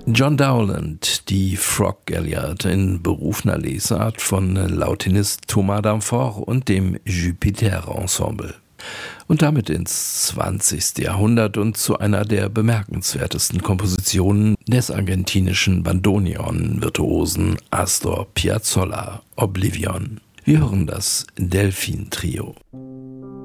John Dowland, die Frog Galliard in berufener Lesart von Lautinist Thomas d'Amfort und dem Jupiter Ensemble. Und damit ins 20. Jahrhundert und zu einer der bemerkenswertesten Kompositionen des argentinischen Bandoneon-Virtuosen Astor Piazzolla, Oblivion. Wir hören das Delphin-Trio.